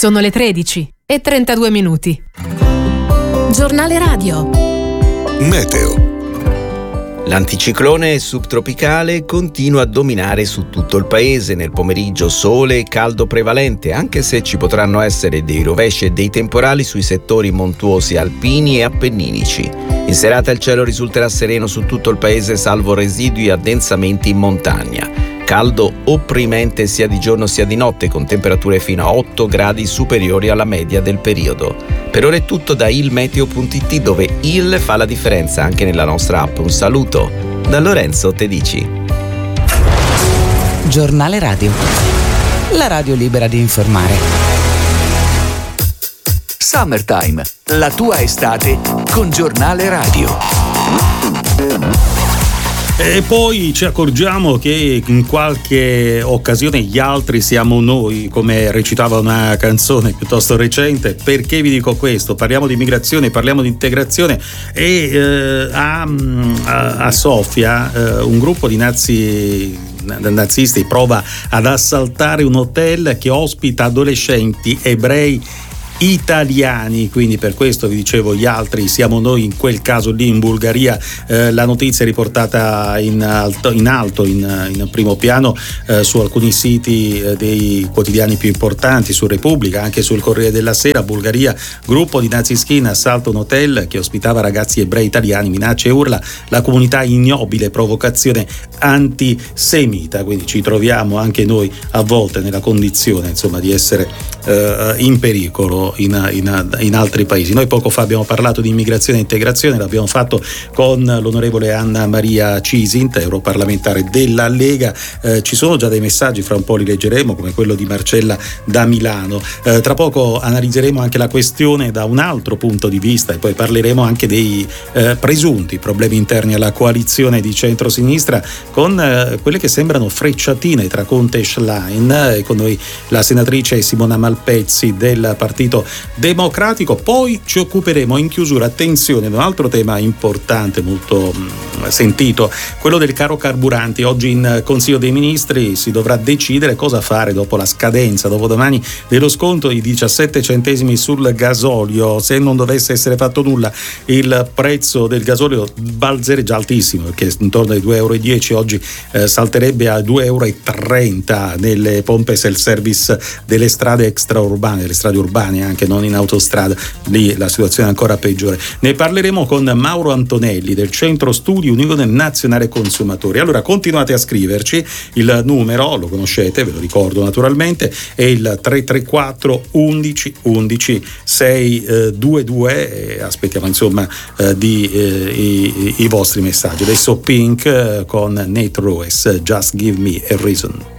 Sono le 13:32. Giornale radio. Meteo. L'anticiclone subtropicale continua a dominare su tutto il paese. Nel pomeriggio sole e caldo prevalente, anche se ci potranno essere dei rovesci e dei temporali sui settori montuosi alpini e appenninici. In serata il cielo risulterà sereno su tutto il paese, salvo residui addensamenti in montagna. Caldo opprimente sia di giorno sia di notte, con temperature fino a 8 gradi superiori alla media del periodo. Per ora è tutto da ilmeteo.it, dove il fa la differenza anche nella nostra app. Un saluto da Lorenzo Tedici. Giornale radio. La radio libera di informare. Summertime, la tua estate con Giornale radio. E poi ci accorgiamo che in qualche occasione gli altri siamo noi, come recitava una canzone piuttosto recente. Perché vi dico questo? Parliamo di immigrazione, parliamo di integrazione e a Sofia un gruppo di nazisti prova ad assaltare un hotel che ospita adolescenti ebrei italiani, quindi per questo vi dicevo gli altri siamo noi, in quel caso lì in Bulgaria. La notizia è riportata in primo piano su alcuni siti dei quotidiani più importanti, su Repubblica, anche sul Corriere della Sera. Bulgaria, gruppo di nazi-skin assalta un hotel che ospitava ragazzi ebrei italiani, minacce e urla, la comunità ignobile, provocazione antisemita. Quindi ci troviamo anche noi a volte nella condizione, insomma, di essere in pericolo in altri paesi. Noi poco fa abbiamo parlato di immigrazione e integrazione, l'abbiamo fatto con l'onorevole Anna Maria Cisint, europarlamentare della Lega. Ci sono già dei messaggi, fra un po' li leggeremo, come quello di Marcella da Milano. Tra poco analizzeremo anche la questione da un altro punto di vista e poi parleremo anche dei presunti problemi interni alla coalizione di centrosinistra, con quelle che sembrano frecciatine tra Conte e Schlein, e con noi la senatrice Simona Malpezzi del Partito Democratico. Poi ci occuperemo in chiusura, attenzione, di un altro tema importante, molto sentito, quello del caro carburanti. Oggi in Consiglio dei Ministri si dovrà decidere cosa fare dopo la scadenza, dopodomani, dello sconto di 17 centesimi sul gasolio. Se non dovesse essere fatto nulla, il prezzo del gasolio balzerebbe, già altissimo, perché intorno ai 2,10 euro, oggi salterebbe a 2,30 euro nelle pompe self-service delle strade extraurbane, delle strade urbane, anche non in autostrada. Lì la situazione è ancora peggiore. Ne parleremo con Mauro Antonelli del Centro Studi Unione Nazionale Consumatori. Allora continuate a scriverci, il numero lo conoscete, ve lo ricordo naturalmente, è il 334 11 11 622. Aspettiamo insomma i vostri messaggi. Adesso Pink con Nate Roes, Just Give Me a Reason.